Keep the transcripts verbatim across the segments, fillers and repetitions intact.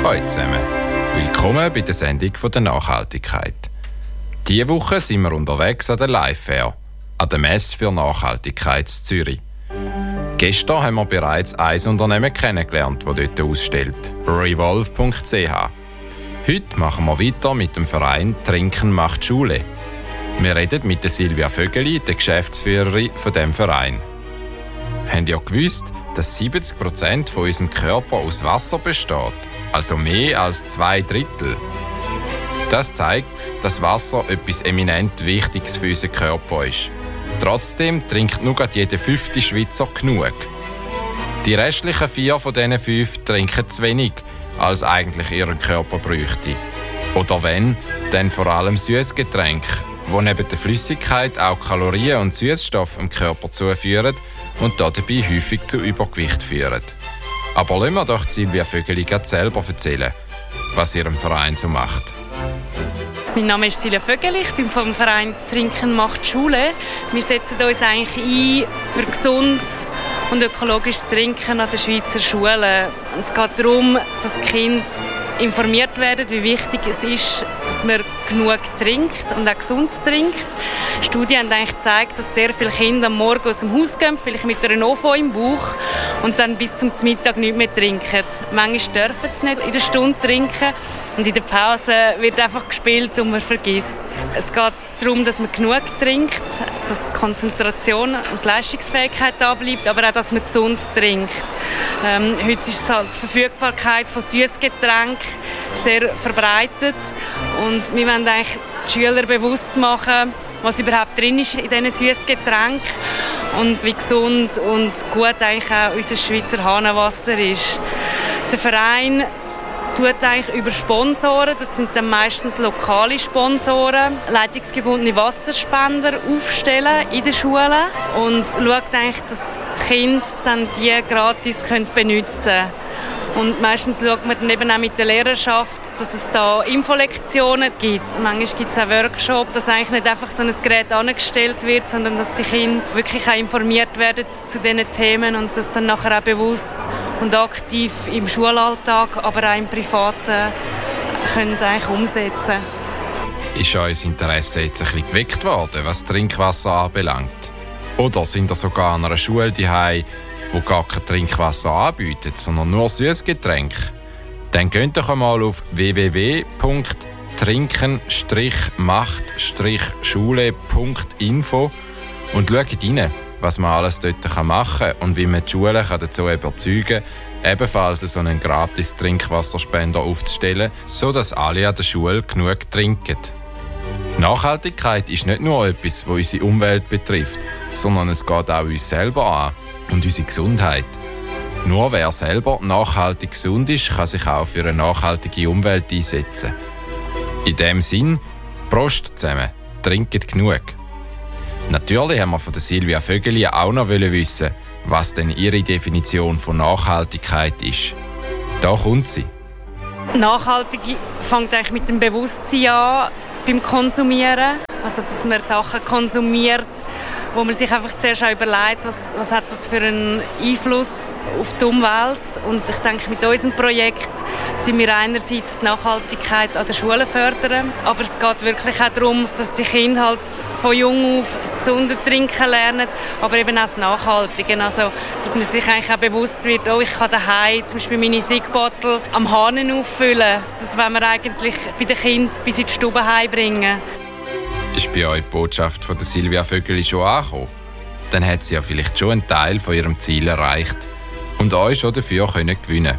Hallo zusammen. Willkommen bei der Sendung von der Nachhaltigkeit. Diese Woche sind wir unterwegs an der Life Fair, an der Messe für Nachhaltigkeit in Zürich. Gestern haben wir bereits ein Unternehmen kennengelernt, das dort ausstellt, revolve punkt c h. Heute machen wir weiter mit dem Verein Trinken macht Schule. Wir reden mit der Silvia Vögeli, der Geschäftsführerin von diesem Verein. Habt ihr gewusst, dass siebzig Prozent von unserem Körper aus Wasser besteht? Also mehr als zwei Drittel. Das zeigt, dass Wasser etwas eminent Wichtiges für unseren Körper ist. Trotzdem trinkt nur gerade jeder fünfte Schweizer genug. Die restlichen vier von diesen fünf trinken zu wenig, als eigentlich ihren Körper bräuchte. Oder wenn, dann vor allem Süßgetränke, die neben der Flüssigkeit auch Kalorien und Süßstoffe im Körper zuführen und dabei häufig zu Übergewicht führen. Aber lassen wir doch Silvia Vögeli selber erzählen, was ihrem Verein so macht. Mein Name ist Silvia Vögeli, ich bin vom Verein Trinken macht Schule. Wir setzen uns eigentlich ein für gesundes und ökologisches Trinken an den Schweizer Schulen. Es geht darum, dass die Kinder informiert werden, wie wichtig es ist, dass man genug trinkt und auch gesund trinkt. Studien haben eigentlich gezeigt, dass sehr viele Kinder am Morgen aus dem Haus gehen, vielleicht mit einer Ovo im Bauch und dann bis zum Mittag nichts mehr trinken. Manchmal dürfen sie nicht in der Stunde trinken und in der Pause wird einfach gespielt und man vergisst es. Es geht darum, dass man genug trinkt, dass die Konzentration und die Leistungsfähigkeit da bleibt, aber auch, dass man gesund trinkt. Ähm, heute ist halt die Verfügbarkeit von Süßgetränken sehr verbreitet und wir wollen eigentlich die Schüler bewusst machen, was überhaupt drin ist in diesen Süßgetränken und wie gesund und gut eigentlich auch unser Schweizer Hahnenwasser ist. Der Verein tut eigentlich über Sponsoren, das sind dann meistens lokale Sponsoren, leitungsgebundene Wasserspender aufstellen in den Schulen und schaut eigentlich, dass die Kinder dann die gratis benutzen können. Und meistens schaut man dann eben auch mit der Lehrerschaft, dass es da Infolektionen gibt. Manchmal gibt es auch Workshops, dass eigentlich nicht einfach so ein Gerät angestellt wird, sondern dass die Kinder wirklich auch informiert werden zu diesen Themen und das dann nachher auch bewusst und aktiv im Schulalltag, aber auch im Privaten können eigentlich umsetzen. Ist euer Interesse jetzt ein bisschen geweckt worden, was Trinkwasser anbelangt? Oder sind ihr sogar an einer Schule daheim, wo gar kein Trinkwasser anbietet, sondern nur Süßgetränke? Dann geht doch einmal auf w w w punkt trinken macht schule punkt info und schaut rein, was man alles dort machen kann und wie man die Schulen dazu überzeugen kann, ebenfalls so einen gratis Trinkwasserspender aufzustellen, sodass alle an der Schule genug trinken. Nachhaltigkeit ist nicht nur etwas, das unsere Umwelt betrifft, sondern es geht auch uns selber an und unsere Gesundheit. Nur wer selber nachhaltig gesund ist, kann sich auch für eine nachhaltige Umwelt einsetzen. In diesem Sinn, Prost zusammen, trinket genug. Natürlich haben wir von der Silvia Vögeli auch noch wissen, was denn ihre Definition von Nachhaltigkeit ist. Da kommt sie. Nachhaltig fängt eigentlich mit dem Bewusstsein an beim Konsumieren. Also, dass man Sachen konsumiert, wo man sich einfach zuerst auch überlegt, was, was hat das für einen Einfluss auf die Umwelt. Und ich denke, mit unserem Projekt fördern wir einerseits die Nachhaltigkeit an den Schulen fördern, aber es geht wirklich auch darum, dass die Kinder halt von jung auf das gesunde Trinken lernen, aber eben auch das Nachhaltige. Also, dass man sich eigentlich auch bewusst wird, oh, ich kann daheim zum Beispiel meine Sigbottle am Hahn auffüllen. Das wollen wir eigentlich bei den Kindern bis in die Stube heimbringen. Ist bei euch die Botschaft von der Silvia Vögeli schon angekommen? Dann hat sie ja vielleicht schon einen Teil von ihrem Ziel erreicht und euch schon dafür können gewinnen.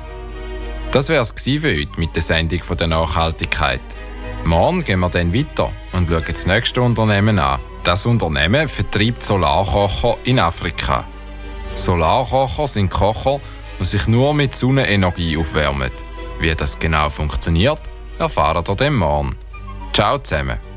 Das wäre es für heute mit der Sendung von der Nachhaltigkeit. Morgen gehen wir dann weiter und schauen das nächste Unternehmen an. Das Unternehmen vertreibt Solarkocher in Afrika. Solarkocher sind Kocher, die sich nur mit Sonnenenergie aufwärmen. Wie das genau funktioniert, erfahren ihr dann morgen. Ciao zusammen.